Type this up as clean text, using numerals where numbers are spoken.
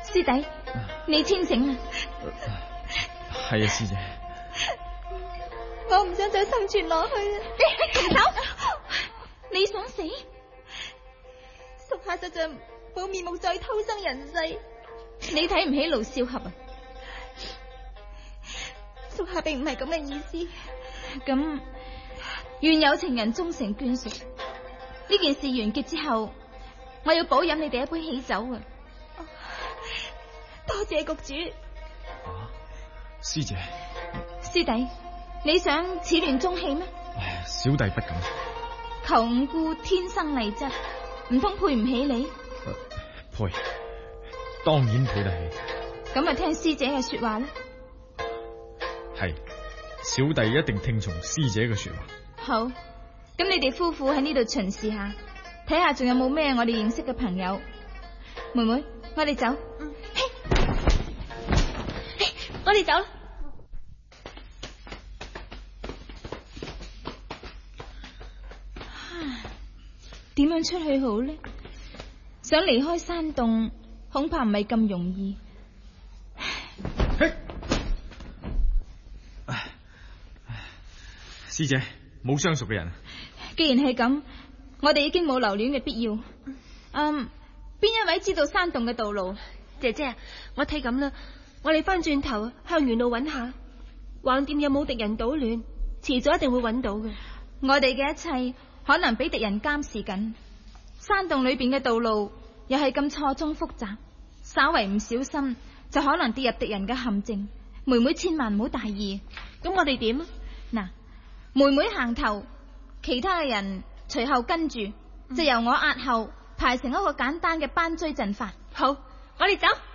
師弟，你清醒啦？ 係啊，師姐。 我唔想再生存落去啦！你停手！你想死？屬下實在冇面目再偷生人世。你睇唔起盧少俠啊？屬下並唔係咁嘅意思。咁願有情人終成眷屬。呢件事完結之後，我要保飲你哋一杯喜酒啊！多謝局主。 師姐。 師弟，你想始亂終棄咩？ 小弟不敢。 求五姑天生麗質，唔通配唔起你？ 配，當然配得起。 咁咪聽師姐嘅說話啦。 係，小弟一定聽從師姐嘅說話。 好，咁你哋夫婦喺呢度巡視下，睇下仲有冇咩我哋認識嘅朋友。妹妹，我哋走。我哋走啦。點樣出去好呢？想離開山洞，恐怕唔係咁容易。 師姐，冇相熟嘅人。 既然係咁，我哋已經冇留戀嘅必要。邊一位知道山洞嘅道路？ 姐姐，我睇咁啦，我哋翻轉頭向原路揾下，橫掂有冇敵人搗亂，遲早一定會揾到嘅。 我哋嘅一切可能俾敵人監視緊，山洞裏邊嘅道路又係咁錯綜複雜，稍為唔小心就可能跌入敵人嘅陷阱。妹妹千萬唔好大意。 咁我哋點啊？ 嗱，妹妹行頭，其他嘅人隨後跟住，就由我押後，排成一個簡單嘅班追陣法。 好，我哋走。